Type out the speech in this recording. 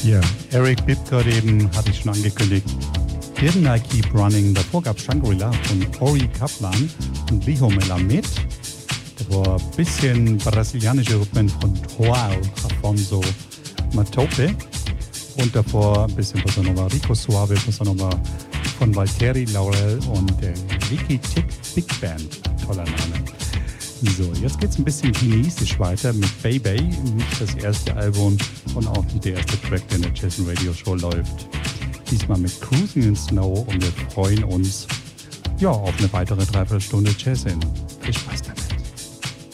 Ja, Eric Bipker eben, hatte ich schon angekündigt. Didn't I Keep Running? Davor gab es Shangri-La von Ori Kaplan und Liho Melamed. Davor ein bisschen brasilianische Rhythmen von Joao Afonso Matope. Und davor ein bisschen Bossa Nova, Rico Suave, Bossa Nova von Valtteri Laurel und der Wiki Tick Big Band. Toller Name. So, jetzt geht's ein bisschen chinesisch weiter mit Bei Bei. Nicht das erste Album und auch nicht der erste Track, der in der Jazz Radio Show läuft. Diesmal mit Cruising in Snow und wir freuen uns ja auf eine weitere Dreiviertelstunde Jazz. Viel Spaß damit.